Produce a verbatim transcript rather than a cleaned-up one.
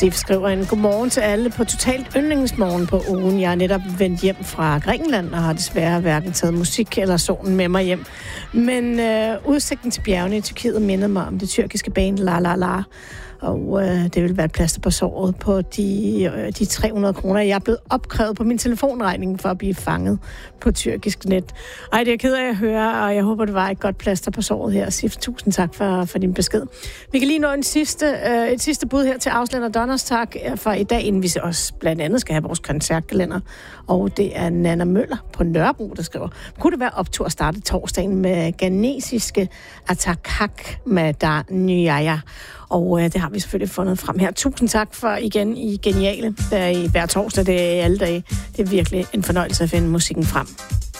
Sif skriver en godmorgen til alle på totalt yndlingsmorgen på ugen. Jeg er netop vendt hjem fra Grækenland og har desværre hverken taget musik eller solen med mig hjem. Men øh, udsigten til bjergene i Tyrkiet mindede mig om det tyrkiske band La La La. Og øh, det vil være et plaster på såret på de, øh, de tre hundrede kroner, jeg er blevet opkrævet på min telefonregning for at blive fanget på tyrkisk net. Ej, det er jeg ked af at høre, og jeg håber, det var et godt plaster på såret her. Sif, tusind tak for, for din besked. Vi kan lige nå en sidste, øh, et sidste bud her til Ausland og Donnerstag for i dag, inden vi også blandt andet skal have vores koncertkalender. Og det er Nanna Møller på Nørrebro, der skriver, kunne det være optur at starte torsdagen med ghanesiske Atakak med Da Nyaya? Og øh, det har vi selvfølgelig fundet frem her. Tusind tak for igen i Geniale, der i hver torsdag, det er alle dage. Det er virkelig en fornøjelse at finde musikken frem.